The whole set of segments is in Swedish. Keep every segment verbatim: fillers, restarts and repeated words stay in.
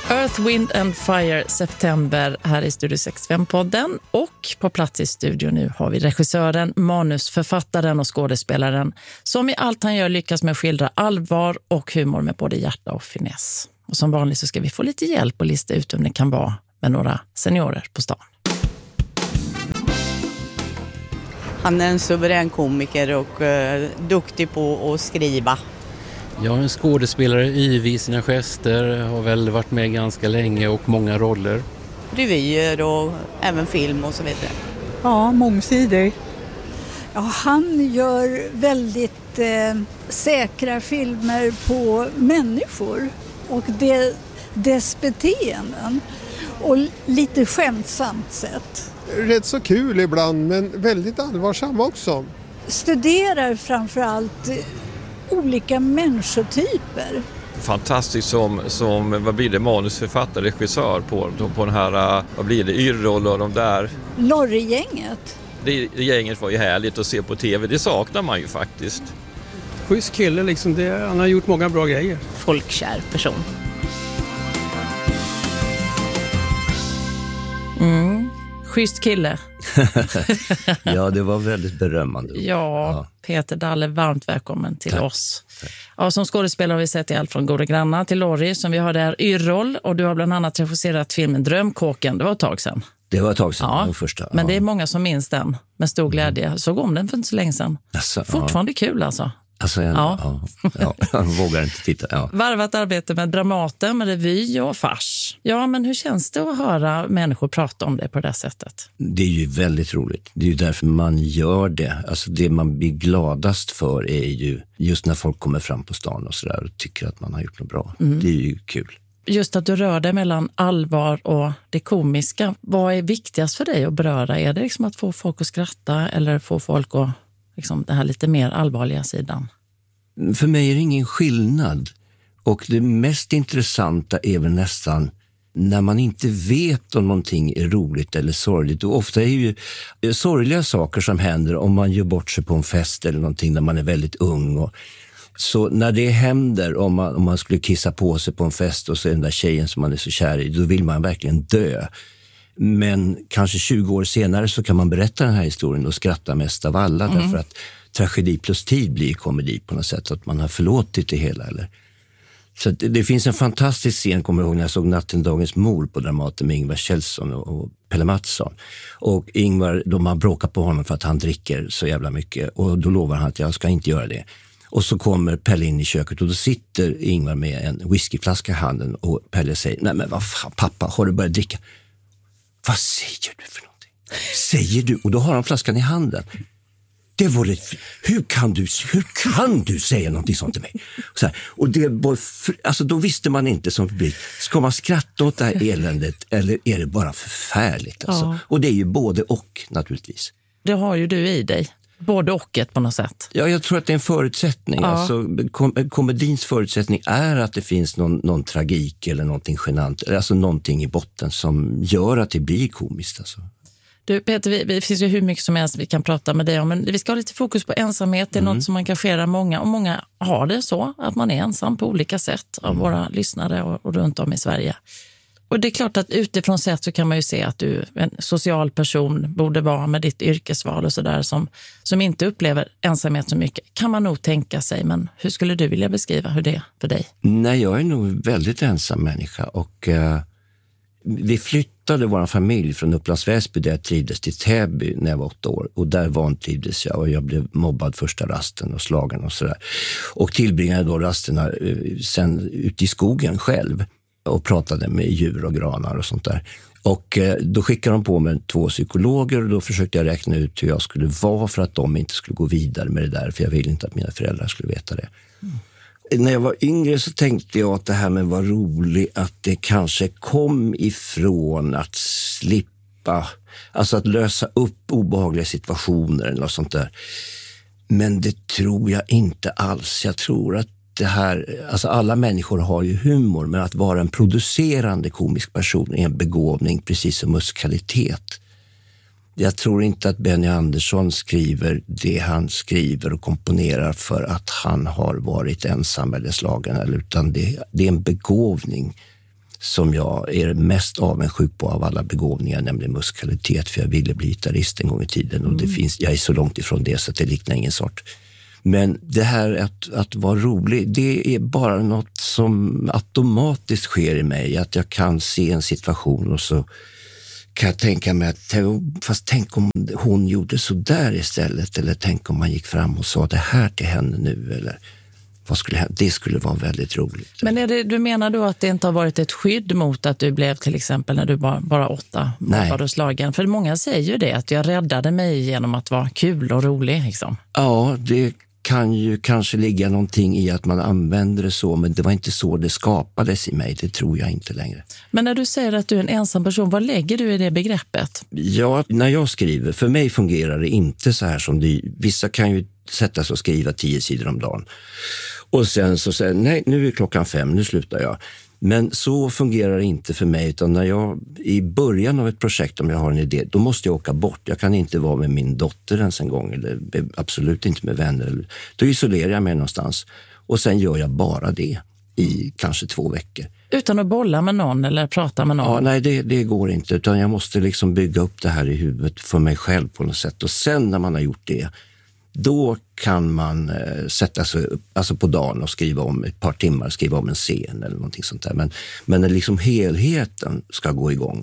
Earth, Wind and Fire, September här i Studio sextiofem-podden. Och på plats i studion nu har vi regissören, manusförfattaren och skådespelaren som i allt han gör lyckas med att skildra allvar och humor med både hjärta och finess. Och som vanligt så ska vi få lite hjälp och lista ut om det kan vara med några seniorer på stan. Han är en suverän komiker och uh, duktig på att skriva. Jag är en skådespelare, ivig i sina gester, har väl varit med ganska länge och många roller. Revyer och även film och så vidare. Ja, mångsidig. Ja, han gör väldigt eh, säkra filmer på människor och det, dess beteenden. Och lite skämtsamt sätt. Rätt så kul ibland, men väldigt allvarsam också. Studerar framförallt olika människotyper. Fantastiskt som, som vad blir det, manusförfattare, regissör på, på den här, vad blir det, Yrrol och de där. Lorry-gänget. Det, det gänget var ju härligt att se på tv, det saknar man ju faktiskt. Schysst kille liksom, det, han har gjort många bra grejer. Folkkär person. Mm. Schysst kille. Ja, det var väldigt berömmande. Ja, ja. Peter Dalle, varmt välkommen till Tack. oss. Ja, som skådespelare har vi sett i allt från Goda grannar till Lorry som vi har där Yrrol, och du har bland annat regisserat filmen Drömkåken. Det var ett tag sedan. Det var ett tag sedan, ja, den första. Men ja. det är många som minns den med stor glädje. Såg om den för inte så länge sedan. Alltså, Fortfarande ja. Kul alltså. Alltså, jag, ja. Ja, ja, jag vågar inte titta. Ja. Varvat arbete med Dramaten, med revy och fars. Ja, men hur känns det att höra människor prata om det på det sättet? Det är ju väldigt roligt. Det är ju därför man gör det. Alltså det man blir gladast för är ju just när folk kommer fram på stan och sådär och tycker att man har gjort något bra. Mm. Det är ju kul. Just att du rör dig mellan allvar och det komiska. Vad är viktigast för dig att beröra? Är det liksom att få folk att skratta eller få folk att liksom den här lite mer allvarliga sidan? För mig är det ingen skillnad. Och det mest intressanta är väl nästan när man inte vet om någonting är roligt eller sorgligt. Och ofta är ju sorgliga saker som händer om man gör bort sig på en fest eller någonting när man är väldigt ung. Och så när det händer, om man, om man skulle kissa på sig på en fest och så är den där tjejen som man är så kär i, då vill man verkligen dö. Men kanske tjugo år senare så kan man berätta den här historien och skratta mest av alla. Mm. Därför att tragedi plus tid blir komedi på något sätt. Så att man har förlåtit det hela. Eller? Så det, det finns en fantastisk scen, kommer jag ihåg, när jag såg Natten dagens mor på Dramaten med Ingvar Kjellson och, och Pelle Mattsson. Och Ingvar, de har bråkat på honom för att han dricker så jävla mycket. Och då lovar han att jag ska inte göra det. Och så kommer Pelle in i köket och då sitter Ingvar med en whiskyflaska i handen och Pelle säger, nej men vad fan pappa, har du börjat dricka? Vad säger du för någonting? Säger du? Och då har han flaskan i handen. Det var det, hur kan du hur kan du säga någonting sånt till mig? Så här, och det var, alltså då visste man inte som publik, ska man skratta åt det här eländet eller är det bara förfärligt? Alltså? Ja. Och det är ju både och naturligtvis. Det har ju du i dig. Både och ett på något sätt. Ja, jag tror att det är en förutsättning. Ja. Alltså, kom- komedins förutsättning är att det finns någon, någon tragik eller någonting genant. Alltså någonting i botten som gör att det blir komiskt. Alltså. Du Peter, vi, det finns ju hur mycket som helst vi kan prata med dig om. Men vi ska ha lite fokus på ensamhet. Det är mm. något som engagerar många. Och många har det så, att man är ensam på olika sätt av mm. våra lyssnare och, och runt om i Sverige. Och det är klart att utifrån sett så kan man ju se att du är en social person, borde vara med ditt yrkesval och sådär, som, som inte upplever ensamhet så mycket. Kan man nog tänka sig, men hur skulle du vilja beskriva hur det är för dig? Nej, jag är nog väldigt ensam människa och uh, vi flyttade vår familj från Upplands Väsby där jag trivdes till Täby när jag var åtta år. Och där vantrivdes jag och jag blev mobbad första rasten och slagen och sådär. Och tillbringade då rasterna uh, sen ute i skogen själv. Och pratade med djur och granar och sånt där. Och eh, då skickade de på mig två psykologer och då försökte jag räkna ut hur jag skulle vara för att de inte skulle gå vidare med det där. För jag ville inte att mina föräldrar skulle veta det. Mm. När jag var yngre så tänkte jag att det här med var roligt, att det kanske kom ifrån att slippa, alltså att lösa upp obehagliga situationer eller något sånt där. Men det tror jag inte alls. Jag tror att det här, alltså alla människor har ju humor, men att vara en producerande komisk person är en begåvning precis som musikalitet. Jag tror inte att Benny Andersson skriver det han skriver och komponerar för att han har varit ensam eller slagen, utan det, det är en begåvning som jag är mest avundsjuk på av alla begåvningar, nämligen musikalitet, för jag ville bli gitarrist en gång i tiden och det Mm. finns, jag är så långt ifrån det så att det liknar ingen sort. Men det här att, att vara rolig, det är bara något som automatiskt sker i mig, att jag kan se en situation och så kan jag tänka mig att, fast tänk om hon gjorde så där istället, eller tänk om man gick fram och sa det här till henne nu, eller vad skulle hända? Det skulle vara väldigt roligt. Men är det, du menar då att det inte har varit ett skydd mot att du blev till exempel när du var bara åtta var du slagen? För många säger ju det, att jag räddade mig genom att vara kul och rolig. Liksom. Ja, det kan ju kanske ligga någonting i att man använder det så, men det var inte så det skapades i mig, det tror jag inte längre. Men när du säger att du är en ensam person, vad lägger du i det begreppet? Ja, när jag skriver, för mig fungerar det inte så här som det, vissa kan ju sätta sig och skriva tio sidor om dagen. Och sen så säger nej, nu är klockan fem, nu slutar jag. Men så fungerar det inte för mig, utan när jag i början av ett projekt, om jag har en idé, då måste jag åka bort. Jag kan inte vara med min dotter ens en gång, eller absolut inte med vänner. Då isolerar jag mig någonstans och sen gör jag bara det i kanske två veckor. Utan att bolla med någon eller prata med någon? Ja, nej, det, det går inte, utan jag måste liksom bygga upp det här i huvudet för mig själv på något sätt. Och sen när man har gjort det, då kan man eh, sätta sig upp, alltså på dagen och skriva om ett par timmar, skriva om en scen eller någonting sånt där. Men, men när liksom helheten ska gå igång,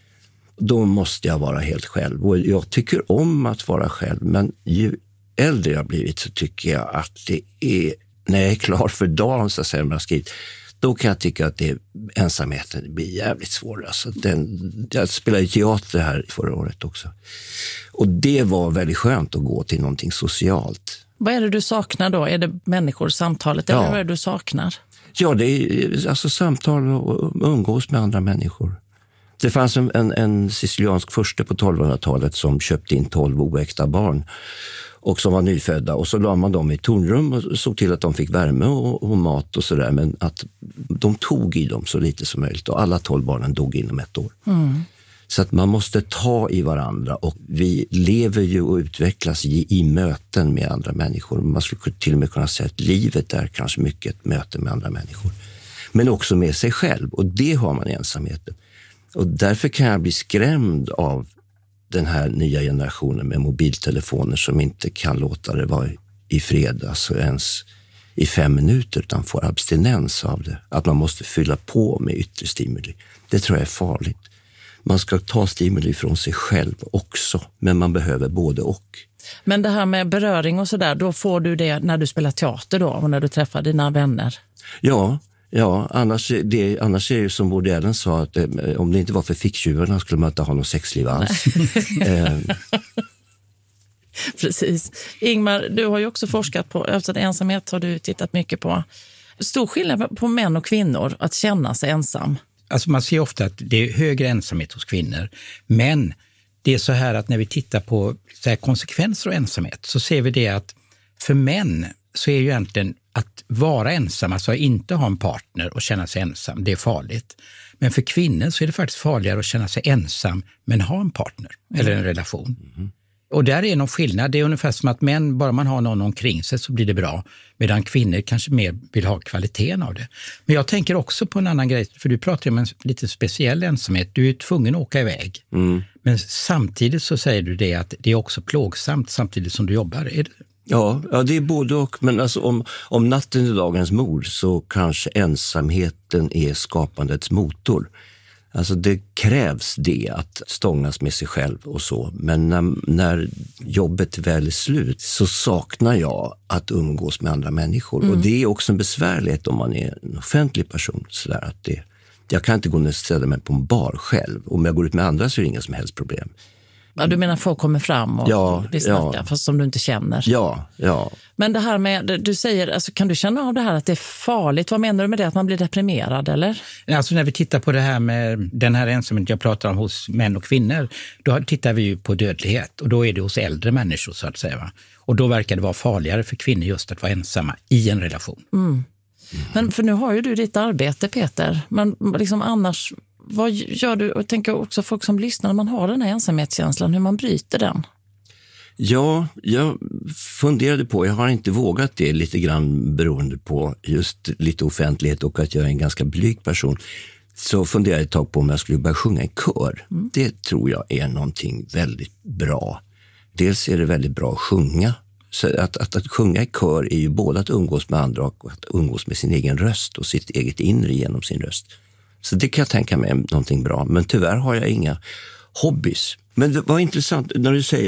då måste jag vara helt själv. Och jag tycker om att vara själv, men ju äldre jag blivit så tycker jag att det är, när jag är klar för dagen så säger man skrivit, då kan jag tycka att det, ensamheten blir jävligt svår. Alltså den, jag spelade teater här förra året också. Och det var väldigt skönt att gå till någonting socialt. Vad är det du saknar då? Är det människor, samtalet, eller Ja. vad är det du saknar? Ja, det är alltså samtal och umgås med andra människor. Det fanns en, en, en siciliansk furste på tolvhundratalet som köpte in tolv oäkta barn och som var nyfödda, och så la man dem i tornrum och såg till att de fick värme och, och mat och sådär, men att de tog i dem så lite som möjligt, och alla tolv barnen dog inom ett år. Mm. Så att man måste ta i varandra, och vi lever ju och utvecklas i, i möten med andra människor. Man skulle till och med kunna säga att livet är kanske mycket ett möte med andra människor, men också med sig själv, och det har man i ensamheten. Och därför kan jag bli skrämd av den här nya generationen med mobiltelefoner som inte kan låta det vara i fred, alltså ens i fem minuter, utan får abstinens av det. Att man måste fylla på med yttre stimuli. Det tror jag är farligt. Man ska ta stimuli från sig själv också, men man behöver både och. Men det här med beröring och sådär, då får du det när du spelar teater då, och när du träffar dina vänner? Ja, ja annars, det, annars är det ju som Woody Allen sa, att eh, om det inte var för ficktjuvarna skulle man inte ha något sexliv alls. eh, Precis. Ingmar, du har ju också forskat på, alltså ensamhet har du tittat mycket på. Stor skillnad på män och kvinnor att känna sig ensam. Alltså man ser ofta att det är högre ensamhet hos kvinnor, men det är så här att när vi tittar på så här konsekvenser av ensamhet så ser vi det att för män så är ju egentligen att vara ensam, alltså inte ha en partner och känna sig ensam, det är farligt. Men för kvinnor så är det faktiskt farligare att känna sig ensam men ha en partner mm. eller en relation. Mm. Och där är någon skillnad. Det är ungefär som att män, bara man har någon omkring sig så blir det bra. Medan kvinnor kanske mer vill ha kvaliteten av det. Men jag tänker också på en annan grej. För du pratar om en lite speciell ensamhet. Du är tvungen att åka iväg. Mm. Men samtidigt så säger du det att det är också plågsamt samtidigt som du jobbar. Är det? Ja, ja, det är både och. Men alltså om, om natten är dagens mor så kanske ensamheten är skapandets motor. Alltså det krävs det att stångas med sig själv och så. Men när, när jobbet väl är slut så saknar jag att umgås med andra människor. Mm. Och det är också en besvärlighet om man är en offentlig person. Så där att det, jag kan inte gå ner och ställa mig på en bar själv. Om jag går ut med andra så är det inga som helst problem. Ja, du menar folk kommer fram och ja, vill snacka, ja. fast som du inte känner. Ja, ja. Men det här med, du säger, alltså, kan du känna av det här att det är farligt? Vad menar du med det? Att man blir deprimerad, eller? Alltså när vi tittar på det här med den här ensamheten jag pratar om hos män och kvinnor, då tittar vi ju på dödlighet. Och då är det hos äldre människor så att säga. Va? Och då verkar det vara farligare för kvinnor just att vara ensamma i en relation. Mm. Mm. Men för nu har ju du ditt arbete, Peter. Men liksom annars... Vad gör du? Och tänker också folk som lyssnar, när man har den här ensamhetskänslan, hur man bryter den? Ja, jag funderade på, jag har inte vågat det lite grann beroende på just lite offentlighet och att jag är en ganska blyg person. så funderade jag ett tag på om jag skulle börja sjunga i kör. Mm. Det tror jag är någonting väldigt bra. Dels är det väldigt bra att sjunga. Så att, att, att sjunga i kör är ju både att umgås med andra och att umgås med sin egen röst och sitt eget inre genom sin röst. Så det kan jag tänka mig någonting bra. Men tyvärr har jag inga hobbys. Men det var intressant när du säger